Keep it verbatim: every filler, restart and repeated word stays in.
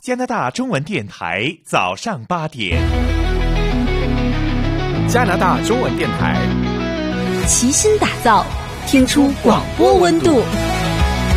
加拿大中文电台早上八点。 加拿大中文电台， 齐心打造，听出广播温度。